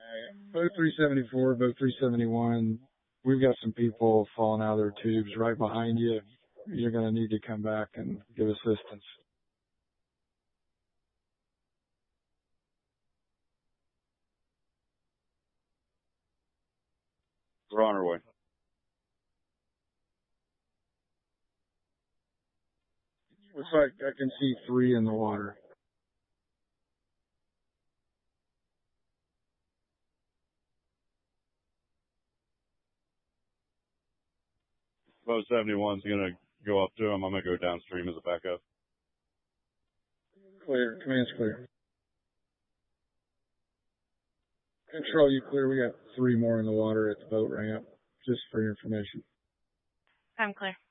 Boat 374, boat 371. We've got some people falling out of their tubes right behind you. You're going to need to come back and give assistance. We're on our way. Looks like I can see 3 in the water. Boat 71's going to go up to him. I'm going to go downstream as a backup. Clear. Command's clear. Control, you clear. We got 3 more in the water at the boat ramp, just for your information. I'm clear.